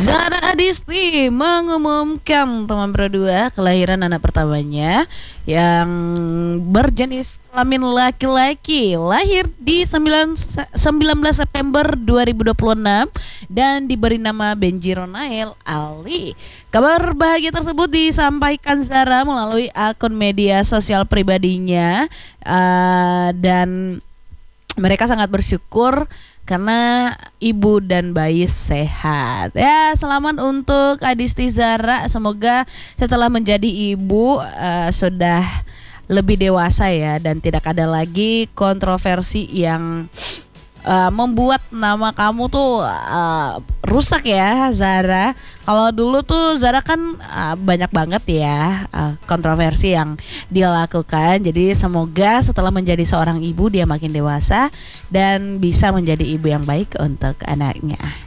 Zara Adisti mengumumkan teman berdua kelahiran anak pertamanya yang berjenis kelamin laki-laki, lahir di 19 September 2026 dan diberi nama Benji Ronael Ali. Kabar bahagia tersebut disampaikan Zara melalui akun media sosial pribadinya, dan mereka sangat bersyukur karena ibu dan bayi sehat. Ya, selamat untuk Adisti Zara. Semoga setelah menjadi ibu sudah lebih dewasa ya, dan tidak ada lagi kontroversi yang membuat nama kamu tuh rusak ya, Zara. Kalau dulu tuh Zara kan banyak banget ya kontroversi yang dia lakukan. Jadi semoga setelah menjadi seorang ibu dia makin dewasa dan bisa menjadi ibu yang baik untuk anaknya.